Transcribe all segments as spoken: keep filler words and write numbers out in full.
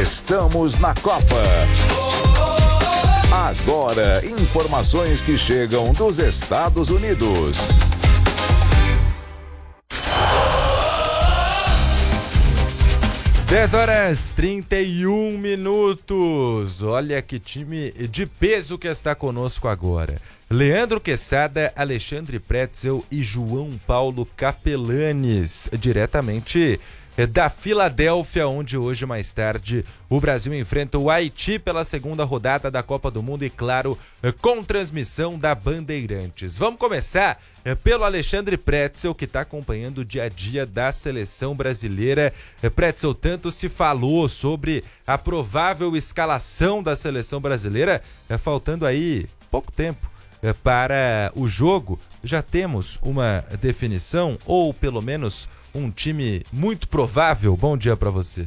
Estamos na Copa. Agora, informações que chegam dos Estados Unidos. dez horas e trinta e um minutos. Olha que time de peso que está conosco agora. Leandro Quesada, Alexandre Pretzel e João Paulo Capelanes, diretamente da Filadélfia, onde hoje mais tarde o Brasil enfrenta o Haiti pela segunda rodada da Copa do Mundo e, claro, com transmissão da Bandeirantes. Vamos começar pelo Alexandre Pretzel, que está acompanhando o dia a dia da seleção brasileira. Pretzel, tanto se falou sobre a provável escalação da seleção brasileira, faltando aí pouco tempo para o jogo. Já temos uma definição, ou pelo menos um time muito provável? Bom dia para você.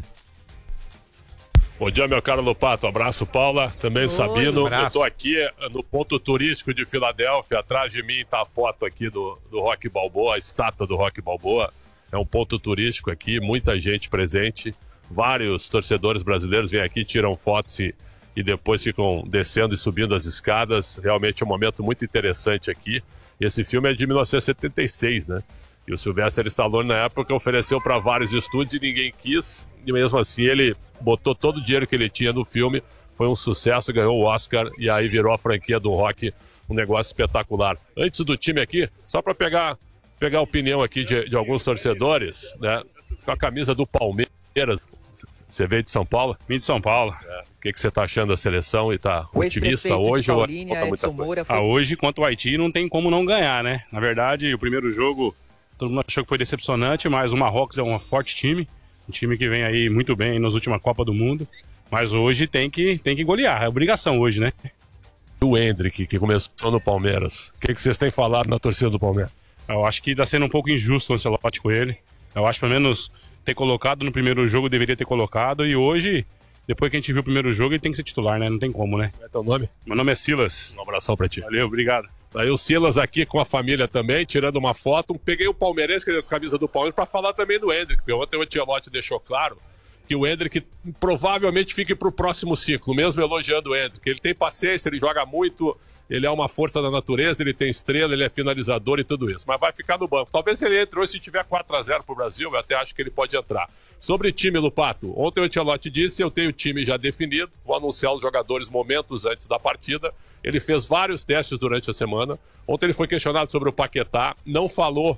Bom dia, meu caro Lopato. Abraço, Paula. Também Oi, Sabino. Abraço. Eu tô aqui no ponto turístico de Filadélfia. Atrás de mim tá a foto aqui do, do Rocky Balboa, a estátua do Rocky Balboa. É um ponto turístico aqui, muita gente presente. Vários torcedores brasileiros vêm aqui, tiram fotos e, e depois ficam descendo e subindo as escadas. Realmente é um momento muito interessante aqui. Esse filme é de mil novecentos e setenta e seis, né? E o Sylvester Stallone, na época, ofereceu para vários estúdios e ninguém quis. E mesmo assim, ele botou todo o dinheiro que ele tinha no filme. Foi um sucesso, ganhou o Oscar e aí virou a franquia do Rock, um negócio espetacular. Antes do time aqui, só para pegar, pegar a opinião aqui de, de alguns torcedores, né? Com a camisa do Palmeiras. Você veio de São Paulo? Vim de São Paulo. É. O que, que você está achando da seleção e está otimista hoje? Ou falta muita coisa? Foi... Ah, hoje, quanto ao Haiti, não tem como não ganhar, né? Na verdade, o primeiro jogo... Todo mundo achou que foi decepcionante, mas o Marrocos é um forte time, um time que vem aí muito bem nas últimas Copas do Mundo, mas hoje tem que, tem que golear, é obrigação hoje, né? O Endrick, que começou no Palmeiras, o que, que vocês têm falado na torcida do Palmeiras? Eu acho que está sendo um pouco injusto o Ancelotti com ele, eu acho que pelo menos ter colocado no primeiro jogo, deveria ter colocado, e hoje, depois que a gente viu o primeiro jogo, ele tem que ser titular, né? Não tem como, né? Qual é teu nome? Meu nome é Silas. Um abração pra ti. Valeu, obrigado. Aí o Silas aqui com a família também, tirando uma foto. Peguei o palmeirense, que é a camisa do Palmeiras, para falar também do Endrick. Porque ontem o Ancelotti deixou claro que o Endrick provavelmente fique para o próximo ciclo, mesmo elogiando o Endrick. Ele tem paciência, ele joga muito, ele é uma força da natureza, ele tem estrela, ele é finalizador e tudo isso. Mas vai ficar no banco. Talvez ele entre hoje, se tiver quatro a zero pro Brasil, eu até acho que ele pode entrar. Sobre time, Lupato, ontem o Ancelotti disse, eu tenho o time já definido, vou anunciar os jogadores momentos antes da partida. Ele fez vários testes durante a semana. Ontem ele foi questionado sobre o Paquetá, não falou